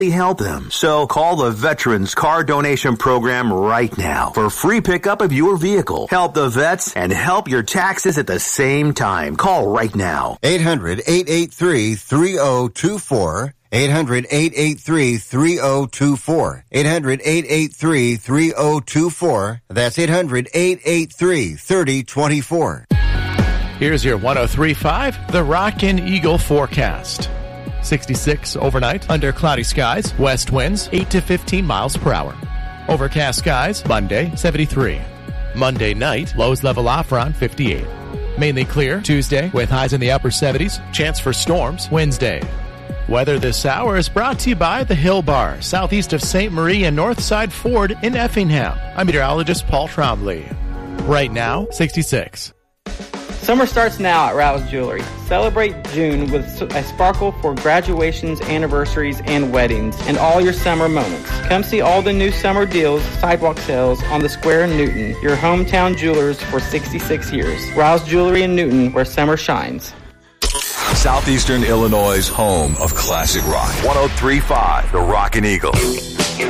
help them. So call the Veterans Car Donation Program right now for free pickup of your vehicle. Help the vets and help your taxes at the same time. Call right now. 800-883-3024. 800-883-3024. 800-883-3024. That's 800-883-3024. Here's your 103.5 The Rockin' Eagle forecast. 66 overnight, under cloudy skies, west winds 8 to 15 miles per hour. Overcast skies, Monday 73. Monday night, lows level off around 58. Mainly clear Tuesday with highs in the upper 70s, chance for storms Wednesday. Weather this hour is brought to you by the Hill Bar, southeast of St. Marie and Northside Ford in Effingham. I'm meteorologist Paul Trombley. Right now, 66. Summer starts now at Rouse Jewelry. Celebrate June with a sparkle for graduations, anniversaries, and weddings, and all your summer moments. Come see all the new summer deals, sidewalk sales on the Square in Newton, your hometown jewelers for 66 years. Rouse Jewelry in Newton, where summer shines. Southeastern Illinois' home of classic rock. 103.5 The Rockin' Eagle.